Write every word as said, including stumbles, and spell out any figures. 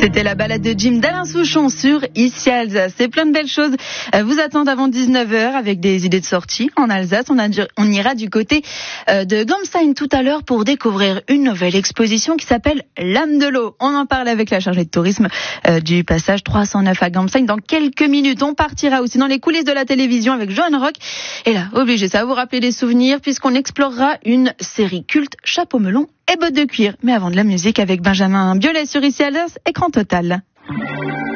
C'était la balade de Jim d'Alain Souchon sur Ici Alsace. C'est plein de belles choses vous attendent avant dix-neuf heures avec des idées de sortie en Alsace. On, a, on ira du côté de Gamstein tout à l'heure pour découvrir une nouvelle exposition qui s'appelle L'âme de l'eau. On en parle avec la chargée de tourisme du passage trois cent neuf à Gamstein. Dans quelques minutes, on partira aussi dans les coulisses de la télévision avec Johan Rock. Et là, obligé, ça va vous rappeler des souvenirs puisqu'on explorera une série culte, chapeau melon et bottes de cuir. Mais avant de la musique avec Benjamin Biolay sur Ici Alsace, écran total.